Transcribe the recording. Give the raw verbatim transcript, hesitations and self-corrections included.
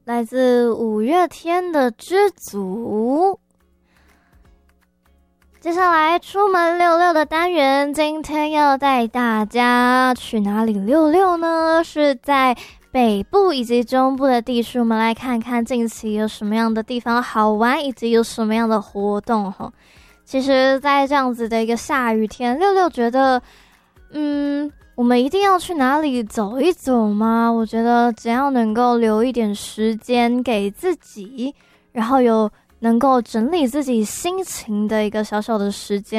来自五月天的《知足》。接下来出门溜溜的单元，今天要带大家去哪里溜溜呢？是在北部以及中部的地区，我们来看看近期有什么样的地方好玩，以及有什么样的活动齁。其实在这样子的一个下雨天，六六觉得嗯我们一定要去哪里走一走吗？我觉得只要能够留一点时间给自己，然后有能够整理自己心情的一个小小的时间，